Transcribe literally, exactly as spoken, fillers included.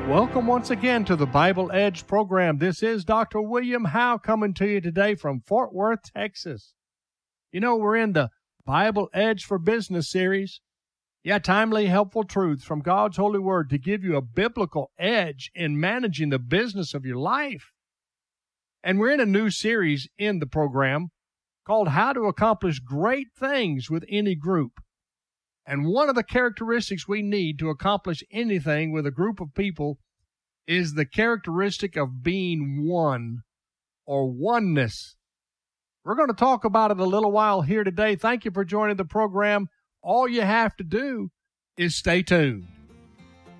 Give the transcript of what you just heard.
Welcome once again to the Bible Edge program. This is Doctor William Howe coming to you today from Fort Worth, Texas. You know, we're in the Bible Edge for Business series. Yeah, timely, helpful truths from God's holy word to give you a biblical edge in managing the business of your life. And we're in a new series in the program called How to Accomplish Great Things with Any Group. And one of the characteristics we need to accomplish anything with a group of people is the characteristic of being one, or oneness. We're going to talk about it a little while here today. Thank you for joining the program. All you have to do is stay tuned.